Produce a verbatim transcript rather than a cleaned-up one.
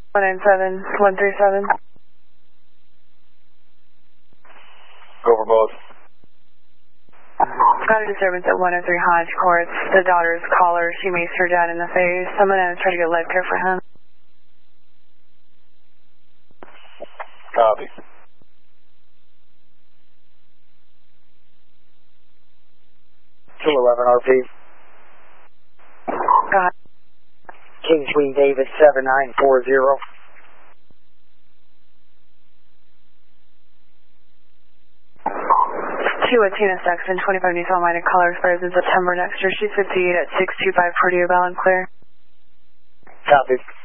one nine seven, one three seven. Over both. Got a disturbance at one oh three Hodge Courts. The daughter's caller. She maced her dad in the face. Someone has tried to get life care for him. Copy. two eleven R P. Got King Queen Davis seven nine four zero. two Atina Sexton, twenty-five Nissan Minor, caller expires in September next year. She's fifty-eight at six two five Purdue, Bell and Clear. Copy.